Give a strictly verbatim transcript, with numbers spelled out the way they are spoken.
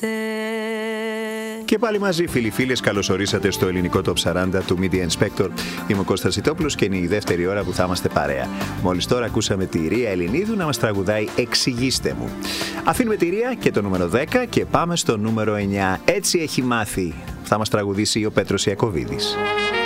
Και πάλι μαζί, φίλοι φίλες, καλώς ορίσατε στο ελληνικό Top σαράντα του Media Inspector. Είμαι ο Κώστας Ιτόπουλος και είναι η δεύτερη ώρα που θα είμαστε παρέα. Μόλις τώρα ακούσαμε τη Ρία Ελληνίδου να μας τραγουδάει «Εξηγήστε μου». Αφήνουμε τη Ρία και το νούμερο δέκα και πάμε στο νούμερο εννιά. Έτσι έχει μάθει. Θα μας τραγουδήσει ο Πέτρος Ιακωβίδης.